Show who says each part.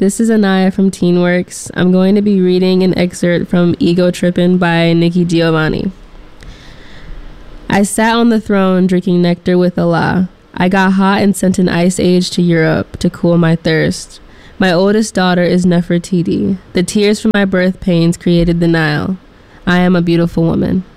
Speaker 1: This is Anaya from TeenWorks. I'm going to be reading an excerpt from Ego Trippin' by Nikki Giovanni. I sat on the throne drinking nectar with Allah. I got hot and sent an ice age to Europe to cool my thirst. My oldest daughter is Nefertiti. The tears from my birth pains created the Nile. I am a beautiful woman.